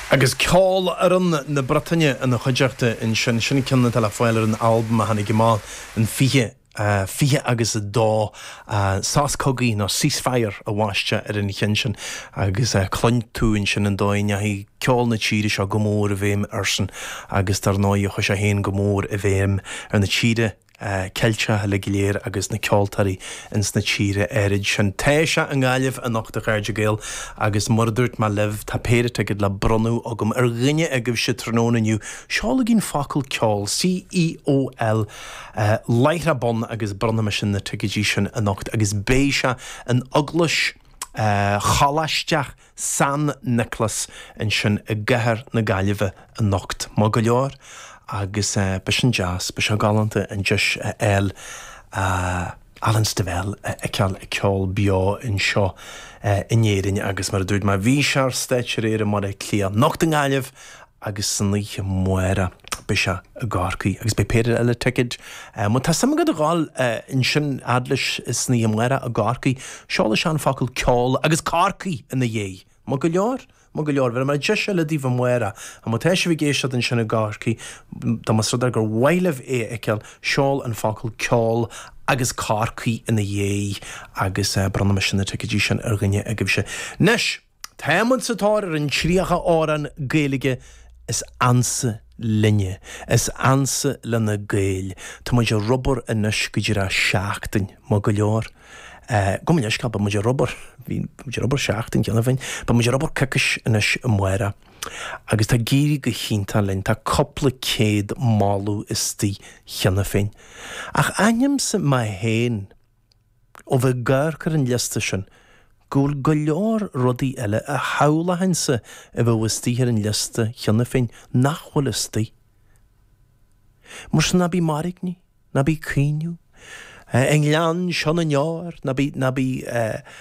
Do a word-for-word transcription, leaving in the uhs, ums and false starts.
Agus ceol ar an na Bretagne yn y chodeachta in sin sin cinna tal a fáil ar an album a hannig gimál yn fiche uh, fiche agus y dó uh, sás cogaí nó ceasefire a bhaiste ar an chin sin agus uh, clointú in sin an dóin a hí ceol na tíre seo gomór a bhéim arsan agus tar náí a chuis a héin gomór a bhéim ar na tíre Uh, Celcha le giléir agus na ceoltarí ins na tíre érid sin téise an gáileh a nachta chairde géal agus mordúirt má leh tá péire agad le bronú agam ar rinne agah si trónaniu seála ginn facail ceol C E O L uh, leithra bon agus bronna sin na tugadí sin a nacht agus béise an aglas Uh, chalaisteach San Nicholas in sin a gahar na gáileh a nacht má go leor agus uh, bys yn jazz, bys yn galanta yn jysh uh, el uh, Alan Stavel uh, y cael y ceol bio yn sio uh, yn eirin agus mar dwyd mae fi siar stetcher eir y mar e clia nocht yn gailef agus yn leich mwera bys y gorci agus be peder el y tigid uh, mwyn tasam yn gyda gol uh, yn sin adlis ys ni mwera y gorci siol y sian ffacl ceol agus corci yn y iei mo go leor mo go leor, mar just le díomh muera a mo teisi bhí géisiad in sinna gárci da mas rudar gur waileh é eceil seol an facail ceol agus cárcaí ina dhé agus uh, brana me sinna tugadí sin ar gine agah se. Nes, táimid sa táir ar an tríocha áran géige is ansa linne, is ansa lena géil. Tá muid a rubar a nes go dtíra seachtain mo go leor. Uh, Gom yn ysgol, bod mwyd robor, fi mwyd robor siach, dyn gyda fein, bod mwyd robor cygys yn ys ymwera. Agus ta giri gychynta lyn, ta copla ced malw ysti chyna fein. Ach anyam sy'n mae hen, o fe gyr cyr yn lista sy'n, gwyl gylior rodi ele a hawla hansa e fe wysti hyr yn lista chyna fein, nachwal ysti. Mwys na bi marig ni, na bi cynw, Uh, Englan, Sean an Yar, na bí, na bí uh,